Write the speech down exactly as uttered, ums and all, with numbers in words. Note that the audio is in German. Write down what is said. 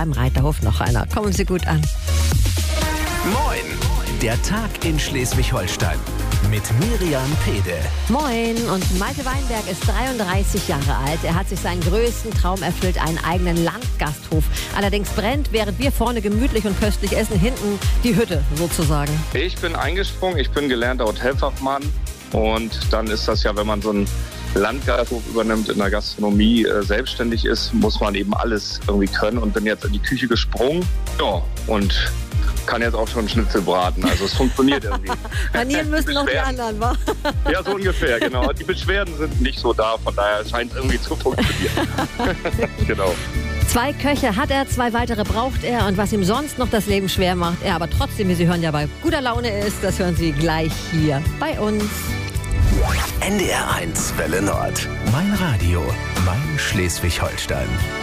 beim Reiterhof noch einer. Kommen Sie gut an. Moin, der Tag in Schleswig-Holstein mit Miriam Pede. Moin, und Malte Weinberg ist dreiunddreißig Jahre alt. Er hat sich seinen größten Traum erfüllt, einen eigenen Landgasthof. Allerdings brennt, während wir vorne gemütlich und köstlich essen, hinten die Hütte sozusagen. Ich bin eingesprungen, ich bin gelernter Hotelfachmann. Und dann ist das ja, wenn man so einen Landgasthof übernimmt, in der Gastronomie äh, selbstständig ist, muss man eben alles irgendwie können. Und bin jetzt in die Küche gesprungen. Ja, und kann jetzt auch schon Schnitzel braten. Also es funktioniert irgendwie. Panieren müssen noch die anderen, wa? Ja, so ungefähr, genau. Die Beschwerden sind nicht so da, von daher scheint es irgendwie zu funktionieren. Genau. Zwei Köche hat er, zwei weitere braucht er. Und was ihm sonst noch das Leben schwer macht, er aber trotzdem, wie Sie hören, ja bei guter Laune ist, das hören Sie gleich hier bei uns. N D R eins Welle Nord. Mein Radio, mein Schleswig-Holstein.